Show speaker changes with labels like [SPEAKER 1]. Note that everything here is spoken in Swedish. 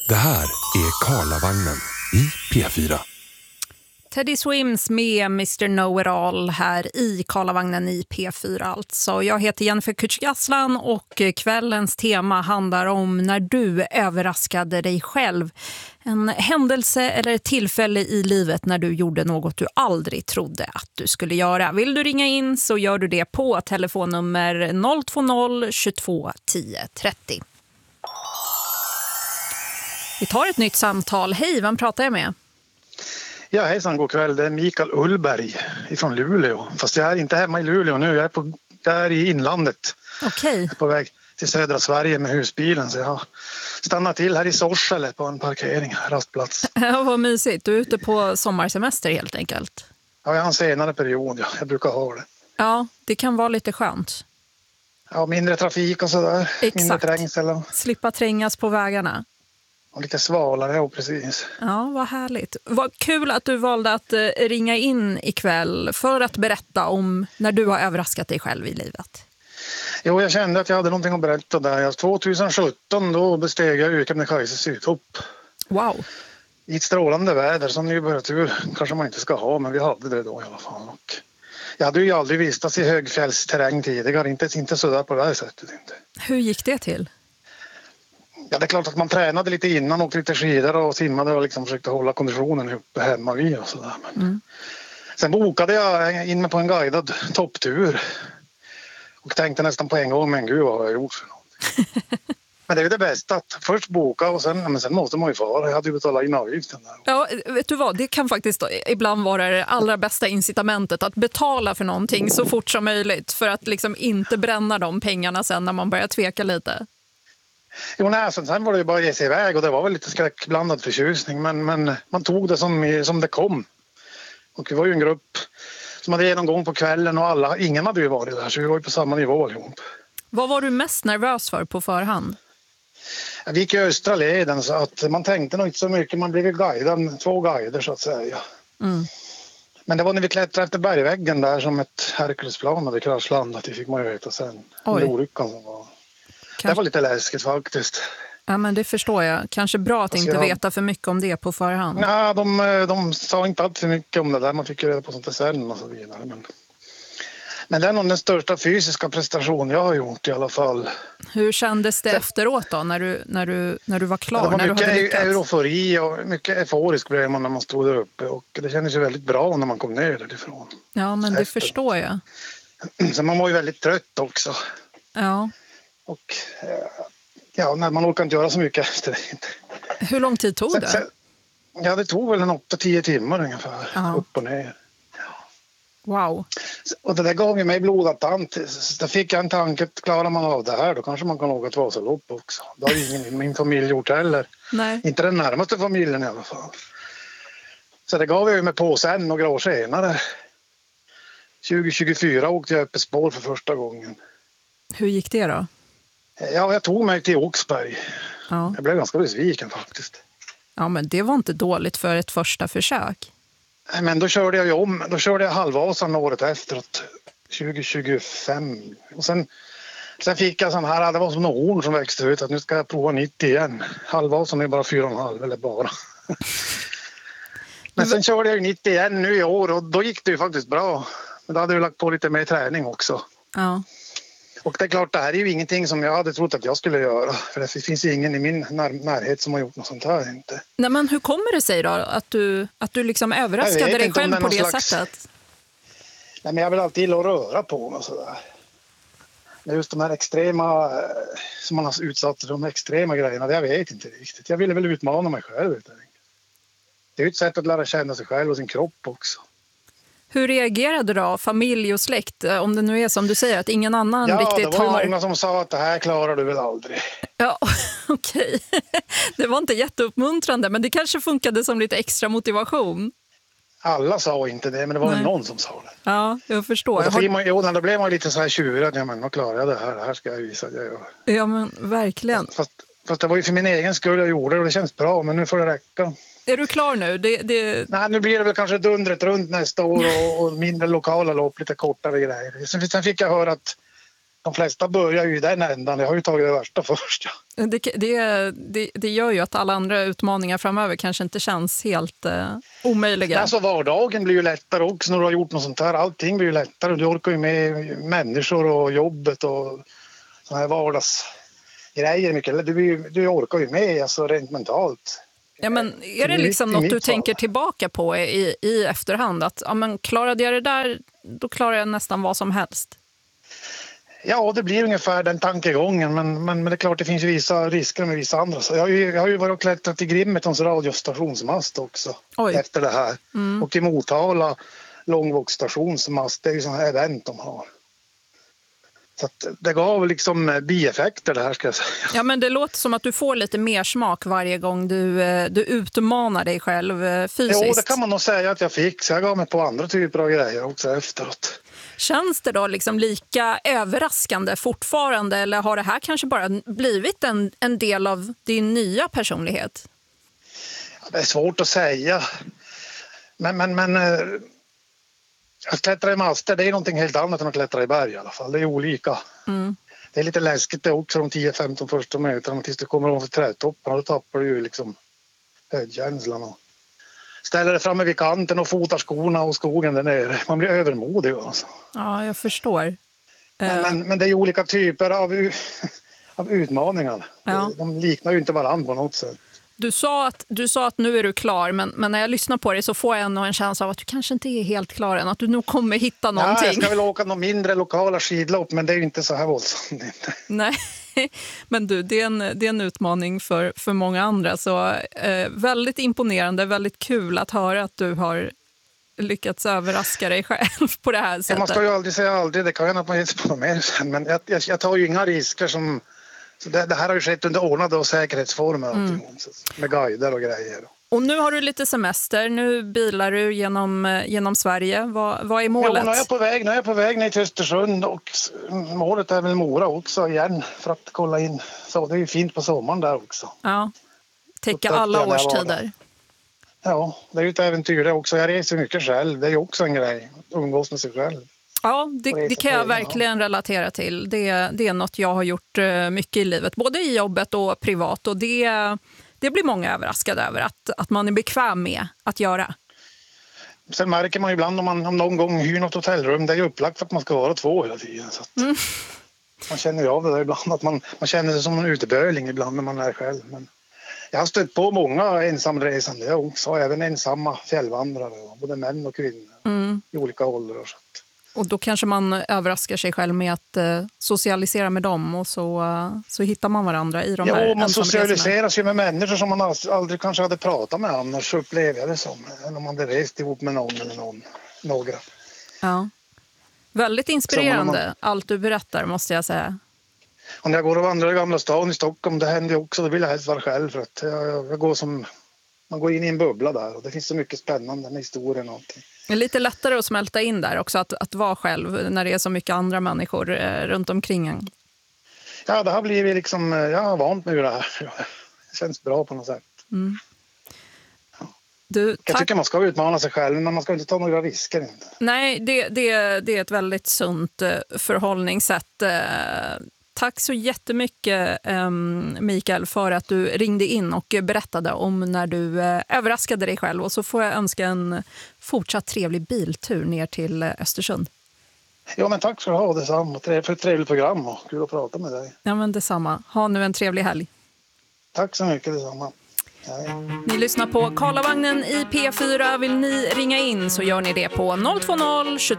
[SPEAKER 1] Det här är Karlavagnen i P4.
[SPEAKER 2] Teddy Swims med Mr. Know-It-All här i Karlavagnen i P4 alltså. Jag heter Jennifer Kücükaslan och kvällens tema handlar om när du överraskade dig själv. En händelse eller ett tillfälle i livet när du gjorde något du aldrig trodde att du skulle göra. Vill du ringa in så gör du det på telefonnummer 020 22 10 30. Vi tar ett nytt samtal. Hej, vem pratar jag med?
[SPEAKER 3] Ja, hejsan, god kväll. Det är Mikael Ullberg från Luleå. Fast jag är inte hemma i Luleå nu. Jag är i inlandet.
[SPEAKER 2] Okej.
[SPEAKER 3] På väg till södra Sverige med husbilen. Så jag har stannat till här i Sorsele på en parkering, rastplats.
[SPEAKER 2] Ja, vad mysigt. Du är ute på sommarsemester helt enkelt.
[SPEAKER 3] Ja, jag har en senare period. Ja. Jag brukar ha det.
[SPEAKER 2] Ja, det kan vara lite skönt.
[SPEAKER 3] Ja, mindre trafik och sådär.
[SPEAKER 2] Exakt.
[SPEAKER 3] Mindre trängsel.
[SPEAKER 2] Slippa trängas på vägarna.
[SPEAKER 3] Och lite svalare, ja precis.
[SPEAKER 2] Ja, vad härligt. Vad kul att du valde att ringa in ikväll för att berätta om när du har överraskat dig själv i livet.
[SPEAKER 3] Jo, jag kände att jag hade någonting att berätta där. 2017 då besteg jag Kebnekaise Sydtopp.
[SPEAKER 2] Wow.
[SPEAKER 3] I ett strålande väder som nybörjartur kanske man inte ska ha, men vi hade det då i alla fall. Och jag hade ju aldrig vistats i högfjällsterräng tidigare, inte sådär på det här sättet. Inte.
[SPEAKER 2] Hur gick det till?
[SPEAKER 3] Ja, det är klart att man tränade lite innan och lite skidor och simmade och liksom försökte hålla konditionen uppe hemma vid och sådär. Sen bokade jag in mig på en guidad topptur och tänkte nästan på en gång, men gud vad har jag gjort för någonting. Men det är ju det bästa, att först boka och sen måste man ju fara. Jag hade ju betalat in avgiften där.
[SPEAKER 2] Ja, vet du vad? Det kan faktiskt ibland vara det allra bästa incitamentet att betala för någonting så fort som möjligt för att liksom inte bränna de pengarna sen när man börjar tveka lite.
[SPEAKER 3] Jo, nej, sen var det ju bara att ge sig iväg och det var väl lite skräckblandad förtjusning, men man tog det som det kom. Och vi var ju en grupp som hade genomgång på kvällen och ingen hade ju varit där, så vi var ju på samma nivå allihop.
[SPEAKER 2] Vad var du mest nervös för på förhand?
[SPEAKER 3] Vi gick i östra leden så att man tänkte nog inte så mycket, man blev ju guidad, 2 guider så att säga. Men det var när vi klättrade efter bergväggen där som ett Herkulesplan hade kraschlandat, det fick man ju veta sen. Olyckan som var. Det var lite läskigt faktiskt.
[SPEAKER 2] Ja, men det förstår jag. Kanske bra att inte veta för mycket om det på förhand.
[SPEAKER 3] Nej, de sa inte allt för mycket om det där. Man fick ju reda på sånt där sen och så vidare. Men det är nog den största fysiska prestation jag har gjort i alla fall.
[SPEAKER 2] Hur kändes det efteråt då när du var klar?
[SPEAKER 3] Det var
[SPEAKER 2] när
[SPEAKER 3] mycket
[SPEAKER 2] du hade
[SPEAKER 3] eufori och mycket euforisk blev man när man stod där uppe. Och det kändes ju väldigt bra när man kom ner därifrån.
[SPEAKER 2] Ja, men det förstår jag.
[SPEAKER 3] Så man var ju väldigt trött också.
[SPEAKER 2] Ja.
[SPEAKER 3] Och ja, när man orkar inte göra så mycket efter det.
[SPEAKER 2] Hur lång tid tog det?
[SPEAKER 3] Ja, det tog väl 8-10 timmar ungefär.
[SPEAKER 2] Aha.
[SPEAKER 3] Upp och ner.
[SPEAKER 2] Wow.
[SPEAKER 3] Och det där gav ju mig blodad tand. Då fick jag en tanke, klarar man av det här då kanske man kan åka ett Vasalopp också. Det har ju ingen i min familj gjort heller.
[SPEAKER 2] Nej.
[SPEAKER 3] Inte den närmaste familjen i alla fall. Så det gav jag ju mig på sen några år senare. 2024 åkte jag upp ett spår för första gången.
[SPEAKER 2] Hur gick det då?
[SPEAKER 3] Ja, jag tog mig till Oxberg.
[SPEAKER 2] Ja.
[SPEAKER 3] Jag blev ganska besviken faktiskt.
[SPEAKER 2] Ja, men det var inte dåligt för ett första försök.
[SPEAKER 3] Men då körde jag ju om. Då körde jag halvvasan året efteråt. 2025. Och sen fick jag sån här, det var som någon horn som växte ut att nu ska jag prova 90 igen. Halvvasan är bara 4,5 eller bara. Men sen körde jag ju 90 igen nu i år och då gick det ju faktiskt bra. Men då hade jag lagt på lite mer träning också.
[SPEAKER 2] Ja.
[SPEAKER 3] Och det är klart, det här är ju ingenting som jag hade trott att jag skulle göra. För det finns ingen i min närhet som har gjort något sånt här inte.
[SPEAKER 2] Nej, men hur kommer det sig då att du liksom överraskade dig själv på det sättet?
[SPEAKER 3] Nej, men jag vill alltid att röra på mig och sådär. Men just de här extrema som man har utsatt för, de extrema grejerna, jag vet inte riktigt. Jag ville väl utmana mig själv. Det är ju ett sätt att lära känna sig själv och sin kropp också.
[SPEAKER 2] Hur reagerade då familj och släkt, om det nu är som du säger att ingen annan riktigt har...
[SPEAKER 3] Ja, det var ju många som sa att det här klarar du väl aldrig.
[SPEAKER 2] Ja, okej. Det var inte jätteuppmuntrande, men det kanske funkade som lite extra motivation.
[SPEAKER 3] Alla sa inte det, men det var väl någon som sa det.
[SPEAKER 2] Ja, jag förstår.
[SPEAKER 3] Då blev man lite så här tjurad. Ja, men vad klarar jag det här? Det här ska jag visa att jag gör.
[SPEAKER 2] Ja, men verkligen.
[SPEAKER 3] Fast det var ju för min egen skull jag gjorde det och det känns bra, men nu får det räcka.
[SPEAKER 2] Är du klar nu?
[SPEAKER 3] Nej, nu blir det väl kanske dundret runt nästa år och mindre lokala lopp, lite kortare grejer. Sen fick jag höra att De flesta börjar ju i den ändan. Jag har ju tagit det värsta först. Ja.
[SPEAKER 2] Det gör ju att alla andra utmaningar framöver kanske inte känns helt omöjliga.
[SPEAKER 3] Alltså vardagen blir ju lättare också när du har gjort något sånt här. Allting blir ju lättare. Du orkar ju med människor och jobbet och såna här vardagsgrejer mycket. Du orkar ju med alltså rent mentalt.
[SPEAKER 2] Ja, men är det liksom något du tänker tillbaka på i efterhand? Att ja, men klarade jag det där, då klarar jag nästan vad som helst.
[SPEAKER 3] Ja, det blir ungefär den tankegången. Men det är klart, det finns ju vissa risker med vissa andra. Så jag har ju varit och klättrat i Grimmetons radiostationsmast också. Oj. Efter det här. Och i Motala långvågsstationsmast. Det är ju sådana här event de har. Så att det gav liksom bieffekter det här, ska jag säga.
[SPEAKER 2] Ja, men det låter som att du får lite mer smak varje gång du utmanar dig själv fysiskt.
[SPEAKER 3] Jo, det kan man nog säga att jag fick. Så jag gav mig på andra typer av grejer också efteråt. Känns
[SPEAKER 2] det då liksom lika överraskande fortfarande, eller har det här kanske bara blivit en del av din nya personlighet?
[SPEAKER 3] Ja, det är svårt att säga. Men att klättra i master, det är någonting helt annat än att klättra i berg i alla fall. Det är olika. Det är lite läskigt det också de 10-15 första meterna tills du kommer ovanför trädtopparna. Då tappar du ju liksom höjdkänslan och ställer dig framme vid kanten och fotar skorna och skogen där nere. Man blir övermodig alltså. Ja,
[SPEAKER 2] jag förstår.
[SPEAKER 3] Men det är ju olika typer av utmaningar. Ja. De liknar ju inte varandra på något sätt.
[SPEAKER 2] Du sa att nu är du klar, men när jag lyssnar på dig så får jag ändå en känsla av att du kanske inte är helt klar än. Att du nog kommer hitta någonting.
[SPEAKER 3] Ja, jag ska väl åka några mindre lokala skidlopp, men det är ju inte så här våldsamt.
[SPEAKER 2] Nej, men du, det är en utmaning för många andra. Så väldigt imponerande, väldigt kul att höra att du har lyckats överraska dig själv på det här sättet.
[SPEAKER 3] Man ska ju aldrig säga aldrig, det kan ju att man inte på mer sen. Men jag tar ju inga risker som... Så det här har ju skett under ordnade och säkerhetsformer med guider och grejer.
[SPEAKER 2] Och nu har du lite semester, nu bilar du genom Sverige. Vad är målet?
[SPEAKER 3] Jo, nu är jag på väg ner till Östersund och målet är väl Mora också igen för att kolla in. Så det är ju fint på sommaren där också.
[SPEAKER 2] Ja, täcka alla årstider.
[SPEAKER 3] Ja, det är ju ett äventyr det också. Jag reser mycket själv, det är ju också en grej, umgås med sig själv.
[SPEAKER 2] Ja, det kan jag verkligen relatera till. Det är något jag har gjort mycket i livet, både i jobbet och privat. Och det blir många överraskade över att man är bekväm med att göra.
[SPEAKER 3] Sen märker man ju ibland om någon gång hyr något hotellrum, det är ju upplagt för att man ska vara 2 hela tiden. Så att man känner ju av det där ibland, att man känner sig som en uteböling ibland när man är själv. Men jag har stött på många ensamresande också, även ensamma fjällvandrare, både män och kvinnor i olika åldrar.
[SPEAKER 2] Och då kanske man överraskar sig själv med att socialisera med dem och så hittar man varandra i de här ensamresorna. Ja, man
[SPEAKER 3] socialiseras ju med människor som man aldrig kanske hade pratat med annars, upplever jag det som. Än om man hade rest ihop med någon eller några.
[SPEAKER 2] Ja. Väldigt inspirerande allt du berättar, måste jag säga.
[SPEAKER 3] Och när jag går och vandrar i Gamla stan i Stockholm, det händer ju också, då vill jag helst vara själv för att jag går som... Man går in i en bubbla där och det finns så mycket spännande med historien och allting.
[SPEAKER 2] Det är lite lättare att smälta in där också, att vara själv när det är så mycket andra människor runt omkring en.
[SPEAKER 3] Ja, det har blivit liksom, jag har vant mig vid det här. Det känns bra på något sätt. Jag tycker man ska utmana sig själv, men man ska inte ta några risker.
[SPEAKER 2] Nej, det är ett väldigt sunt förhållningssätt. Tack så jättemycket, Mikael, för att du ringde in och berättade om när du överraskade dig själv. Och så får jag önska en fortsatt trevlig biltur ner till Östersund. Ja, men tack så ha detsamma. För ett trevligt program och kul att prata med dig. Ja, men detsamma. Ha nu en trevlig helg. Tack så mycket, detsamma. Ni lyssnar på Karlavagnen i P4. Vill ni ringa in så gör ni det på 020 22